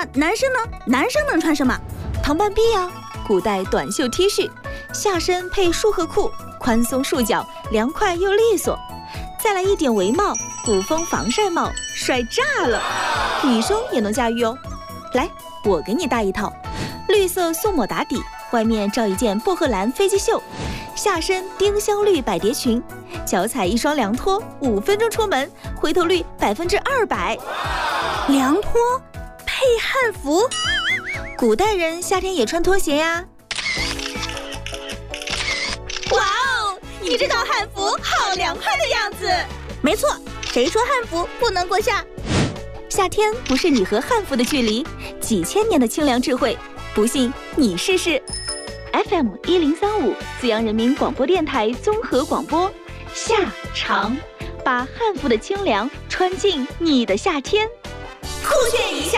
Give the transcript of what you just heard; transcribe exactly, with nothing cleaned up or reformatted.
那男生呢？男生能穿什么？ 唐半壁呀、啊，古代短袖 T 恤，下身配束荷裤，宽松束脚，凉快又利索。再来一点围帽，古风防晒帽，帅炸了！女生也能驾驭哦。来，我给你搭一套，绿色素抹打底，外面罩一件薄荷蓝飞机袖，下身丁香绿百蝶裙，脚踩一双凉拖，五分钟出门，回头率百分之二百。 凉拖配汉服， 古代人夏天也穿拖鞋呀。 哇哦，你这套汉服好凉快的样子。没错，谁说汉服不能过夏？ 夏天不是你和汉服的距离，几千年的清凉智慧，不信你试试。F M 一零三五，资阳人民广播电台综合广播，夏长，把汉服的清凉穿进你的夏天。 酷炫一下。